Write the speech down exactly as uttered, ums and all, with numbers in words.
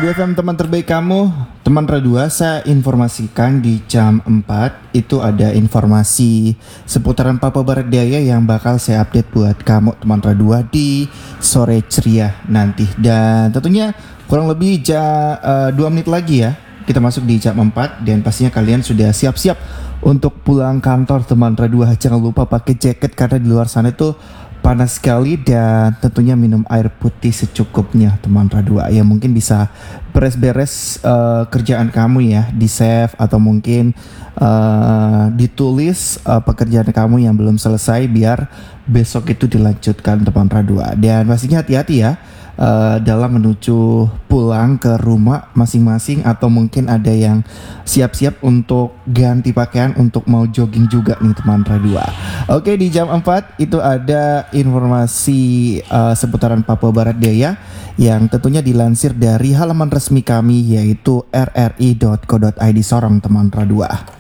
Mode F M teman terbaik kamu, teman Radua. Saya informasikan di jam empat itu ada informasi seputaran Papua Barat Daya yang bakal saya update buat kamu teman Radua di sore ceria nanti. Dan tentunya kurang lebih ja, uh, dua menit lagi ya kita masuk di jam empat, dan pastinya kalian sudah siap-siap untuk pulang kantor teman Radua. Jangan lupa pakai jaket karena di luar sana itu panas sekali, dan tentunya minum air putih secukupnya teman Radua. Ya mungkin bisa beres-beres uh, kerjaan kamu ya, di save atau mungkin uh, ditulis uh, pekerjaan kamu yang belum selesai biar besok itu dilanjutkan teman Radua. Dan pastinya hati-hati ya Uh, dalam menuju pulang ke rumah masing-masing, atau mungkin ada yang siap-siap untuk ganti pakaian untuk mau jogging juga nih teman Radua. Oke, di jam empat itu ada informasi uh, seputaran Papua Barat Daya yang tentunya dilansir dari halaman resmi kami, yaitu r r i dot co dot i d Sorong teman Radua.